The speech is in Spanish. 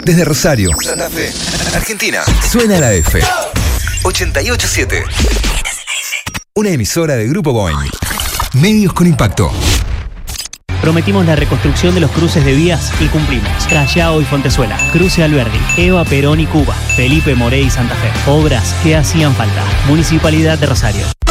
Desde Rosario, Santa Fe, Argentina, suena la F. 88.7. Una emisora de Grupo Boeing. Medios con impacto. Prometimos la reconstrucción de los cruces de vías y cumplimos. Callao y Fontezuela, Cruce Alberdi, Eva Perón y Cuba, Felipe Morey y Santa Fe. Obras que hacían falta. Municipalidad de Rosario.